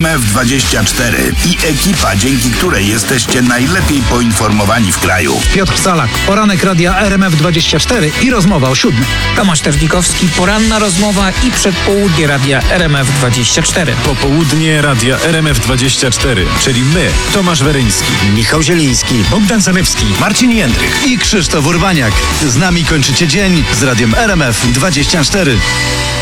RMF24 i ekipa, dzięki której jesteście najlepiej poinformowani w kraju. Piotr Salak, poranek radia RMF24 i rozmowa o 7. Tomasz Tewnikowski, poranna rozmowa i przedpołudnie radia RMF24. Popołudnie radia RMF24, czyli my, Tomasz Weryński, Michał Zieliński, Bogdan Zanewski, Marcin Jędrych. i Krzysztof Urbaniak. Z nami kończycie dzień z radiem RMF24.